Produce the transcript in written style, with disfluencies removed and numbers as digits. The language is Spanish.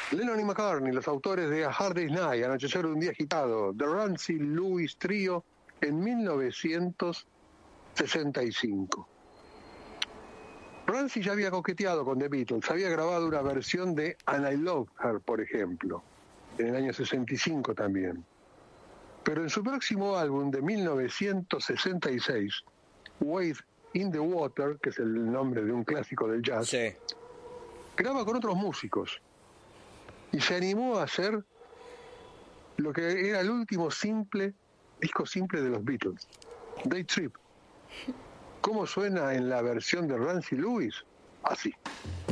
Lennon y McCartney, los autores de A Hard Day's Night, Anochecer de un día agitado, The Rancy Lewis Trio, en 1965. Rancy ya había coqueteado con The Beatles, había grabado una versión de And I Love Her, por ejemplo, en el año 65 también. Pero en su próximo álbum de 1966, Wade in the Water, que es el nombre de un clásico del jazz, Sí. graba con otros músicos y se animó a hacer lo que era el último disco simple de los Beatles, Day Trip. ¿Cómo suena en la versión de Rancy Lewis? Así.